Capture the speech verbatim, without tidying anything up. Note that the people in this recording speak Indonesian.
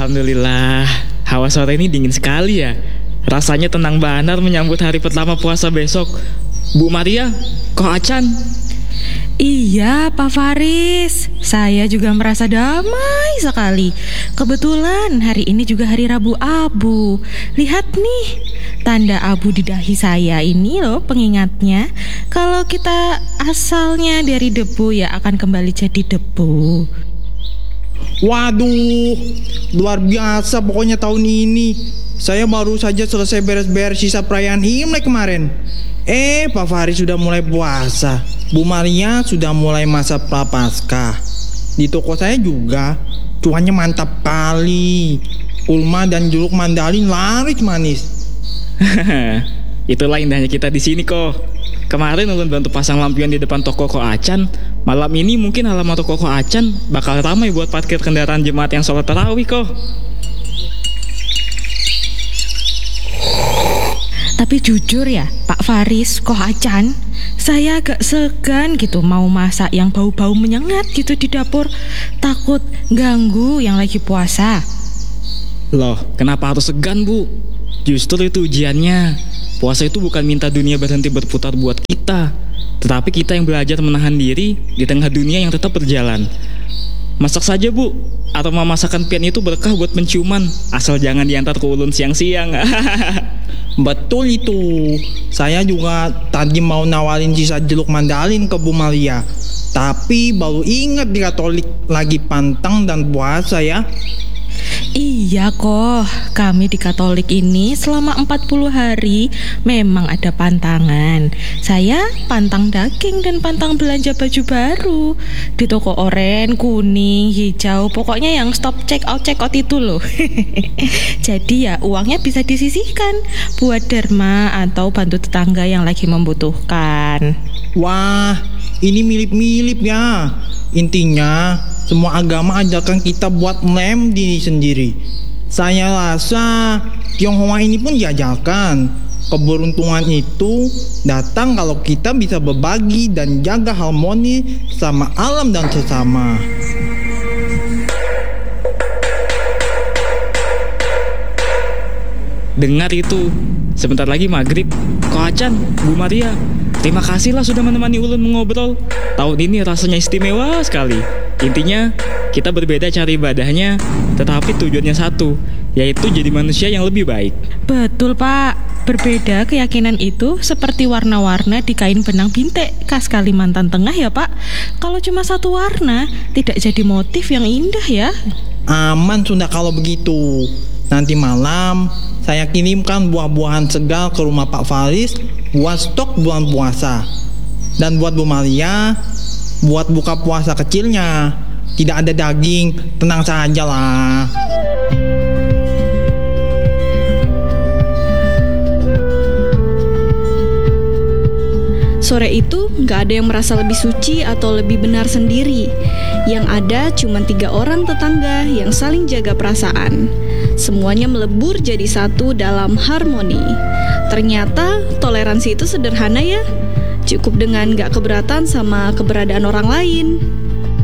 Alhamdulillah, hawa sore ini dingin sekali ya. Rasanya tenang banar menyambut hari pertama puasa besok. Bu Maria, kok acan? Iya, Pak Faris. Saya juga merasa damai sekali. Kebetulan hari ini juga hari Rabu Abu. Lihat nih, tanda abu di dahi saya ini loh pengingatnya. Kalau kita asalnya dari debu ya akan kembali jadi debu. Waduh, luar biasa pokoknya tahun ini. Saya baru saja selesai beres-beres sisa perayaan Imlek kemarin. Eh, Pak Faris sudah mulai puasa. Bu Maria sudah mulai masa prapaskah. Di toko saya juga cuannya mantap kali. Ulma dan jeruk mandalin laris manis. Itulah indahnya kita di sini kok. Kemarin ulun bantu pasang lampion di depan toko Ko Acan. Malam ini mungkin halaman toko Ko Acan bakal ramai buat parkir kendaraan jemaat yang sholat tarawih kok. Tapi jujur ya, Pak Faris, Ko Acan, saya agak segan gitu mau masak yang bau-bau menyengat gitu di dapur. Takut ganggu yang lagi puasa. Loh, kenapa harus segan, Bu? Justru itu ujiannya. Puasa itu bukan minta dunia berhenti berputar buat kita, tetapi kita yang belajar menahan diri di tengah dunia yang tetap berjalan. Masak saja, Bu. Aroma masakan pian itu berkah buat penciuman, asal jangan diantar ke ulun siang-siang. Betul itu. Saya juga tadi mau nawarin sisa jeruk mandalin ke Bu Maria, tapi baru ingat di Katolik lagi pantang dan puasa ya. Iya kok, kami di Katolik ini selama empat puluh hari memang ada pantangan. Saya pantang daging dan pantang belanja baju baru di toko oren, kuning, hijau, pokoknya yang stop check out check out itu loh. Jadi ya uangnya bisa disisihkan buat derma atau bantu tetangga yang lagi membutuhkan. Wah, ini mirip-mirip ya. Intinya semua agama ajarkan kita buat mem diri sendiri. Saya rasa Tionghoa ini pun diajarkan. Keberuntungan itu datang kalau kita bisa berbagi dan jaga harmoni sama alam dan sesama. Dengar itu, sebentar lagi maghrib. Ko Acan, Bu Maria, terima kasihlah sudah menemani ulun mengobrol. Tahun ini rasanya istimewa sekali. Intinya, kita berbeda cara ibadahnya, tetapi tujuannya satu, yaitu jadi manusia yang lebih baik. Betul Pak, berbeda keyakinan itu seperti warna-warna di kain benang bintik khas Kalimantan Tengah ya Pak. Kalau cuma satu warna, tidak jadi motif yang indah ya. Aman sudah kalau begitu. Nanti malam saya kirimkan buah-buahan segar ke rumah Pak Faris buat stok bulan puasa. Dan buat Bu Maria, buat buka puasa kecilnya. Tidak ada daging, tenang saja lah. Sore itu gak ada yang merasa lebih suci atau lebih benar sendiri. Yang ada cuma tiga orang tetangga yang saling jaga perasaan. Semuanya melebur jadi satu dalam harmoni. Ternyata toleransi itu sederhana ya. Cukup dengan gak keberatan sama keberadaan orang lain.